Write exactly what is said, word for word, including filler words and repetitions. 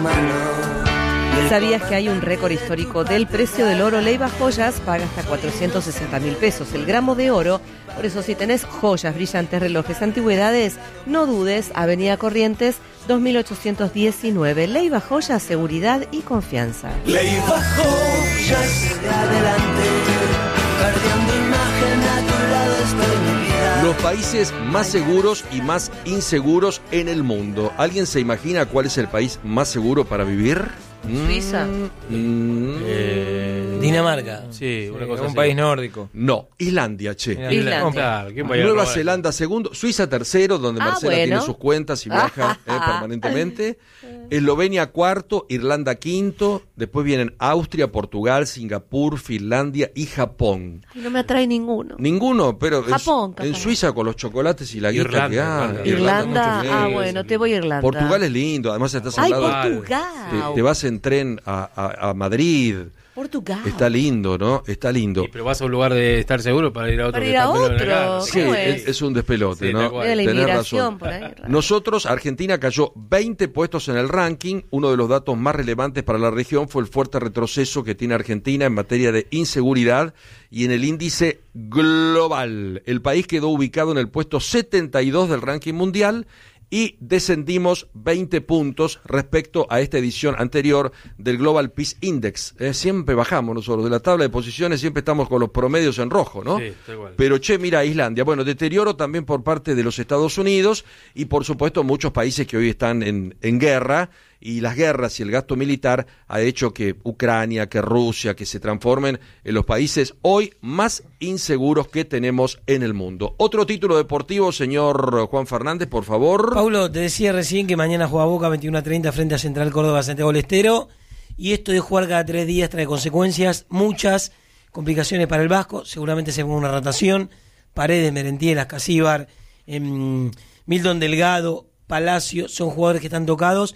¿Sabías que hay un récord histórico del precio del oro? Leiva Joyas paga hasta cuatrocientos sesenta mil pesos el gramo de oro. Por eso, si tenés joyas, brillantes, relojes, antigüedades, no dudes, Avenida Corrientes, dos mil ochocientos diecinueve. Leiva Joyas, seguridad y confianza. Leiva Joyas, sigue adelante, perdiendo imagen a tu lado estoy mi vida. Los países más seguros y más inseguros en el mundo. ¿Alguien se imagina cuál es el país más seguro para vivir? Suiza. Mm, Eh, Dinamarca. Sí, una cosa un así. país nórdico. no, Islandia, che. Islandia. Claro, ¿quién va a ir a Nueva robar? Zelanda segundo, Suiza tercero, donde Ah, Marcela bueno. tiene sus cuentas y viaja eh, permanentemente. Eslovenia cuarto, Irlanda quinto, después vienen Austria, Portugal, Singapur, Finlandia y Japón. Y no me atrae ninguno. Ninguno, pero en, Japón, en capaz. Suiza con los chocolates y la guita Irlanda, que hay. Irlanda. Irlanda, mucho ah, bien. bueno, te voy a Irlanda. Portugal es lindo, además estás al Ay, lado. Portugal. Te, te vas en tren a, a- a Madrid. Portugal. Está lindo, ¿no? Está lindo. Sí, pero vas a un lugar de estar seguro para ir a otro. Para que ir a está menos otro. legal. Sí, ¿Cómo es? es? es un despelote, Sí, ¿no? tal cual. Mira la Tenés inmigración razón. por ahí. raro. Nosotros, Argentina cayó veinte puestos en el ranking. Uno de los datos más relevantes para la región fue el fuerte retroceso que tiene Argentina en materia de inseguridad y en el índice global. El país quedó ubicado en el puesto setenta y dos del ranking mundial y descendimos veinte puntos respecto a esta edición anterior del Global Peace Index. Eh, siempre bajamos nosotros, de la tabla de posiciones siempre estamos con los promedios en rojo, ¿no? Sí, tal cual. Pero che, mira, Islandia, bueno, deterioro también por parte de los Estados Unidos y por supuesto muchos países que hoy están en, en guerra, y las guerras y el gasto militar ha hecho que Ucrania, que Rusia, que se transformen en los países hoy más inseguros que tenemos en el mundo. Otro título deportivo, señor Juan Fernández, por favor. Paulo, te decía recién que mañana juega Boca veintiuno a treinta frente a Central Córdoba Santiago del Estero, y esto de jugar cada tres días trae consecuencias, muchas complicaciones para el Vasco. Seguramente se ponga una rotación. Paredes, Merentiel, Casíbar, eh, Milton Delgado, Palacio, son jugadores que están tocados